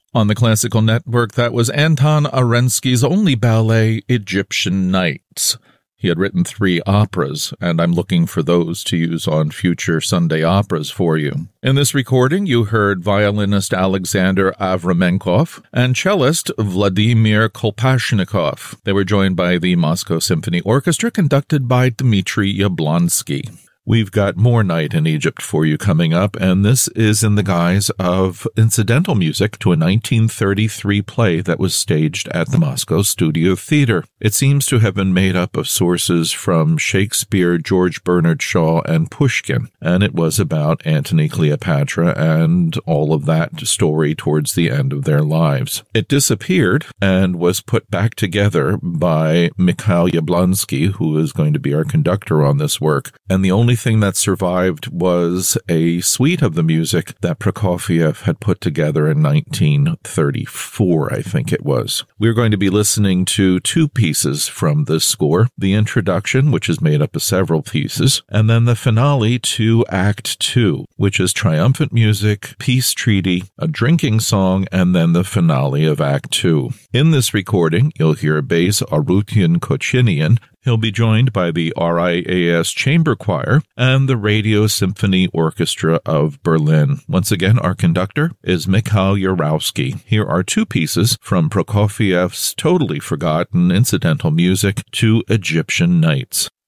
On the Classical Network, that was Anton Arensky's only ballet, Egyptian Nights. He had written 3 operas, and I'm looking for those to use on future Sunday operas for you. In this recording, you heard violinist Alexander Avramenkov and cellist Vladimir Kolpashnikov. They were joined by the Moscow Symphony Orchestra, conducted by Dmitry Yablonsky. We've got more Night in Egypt for you coming up, and this is in the guise of incidental music to a 1933 play that was staged at the Moscow Studio Theater. It seems to have been made up of sources from Shakespeare, George Bernard Shaw, and Pushkin, and it was about Antony Cleopatra and all of that story towards the end of their lives. It disappeared and was put back together by Mikhail Yablonsky, who is going to be our conductor on this work, and the only thing that survived was a suite of the music that Prokofiev had put together in 1934, I think it was. We're going to be listening to 2 pieces from this score, the introduction, which is made up of several pieces, and then the finale to Act 2, which is triumphant music, peace treaty, a drinking song, and then the finale of Act 2. In this recording, you'll hear bass Arutyan Kochinian. He'll be joined by the RIAS Chamber Choir and the Radio Symphony Orchestra of Berlin. Once again, our conductor is Mikhail Yarowski. Here are 2 pieces from Prokofiev's totally forgotten incidental music to Egyptian Nights.